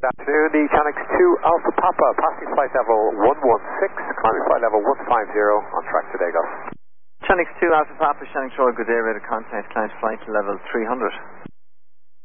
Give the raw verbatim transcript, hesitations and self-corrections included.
Good afternoon, the Chanix two Alpha Papa, passing flight level one one six, climbing flight level one five zero, on track to Dagos. Chanix two Alpha Papa, Chanix Royal, good day, radar contact, client flight level three hundred.